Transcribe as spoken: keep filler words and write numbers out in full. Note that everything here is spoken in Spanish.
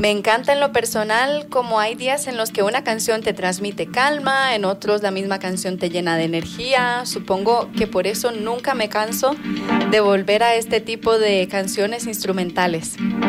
Me encanta en lo personal como hay días en los que una canción te transmite calma, en otros la misma canción te llena de energía. Supongo que por eso nunca me canso de volver a este tipo de canciones instrumentales.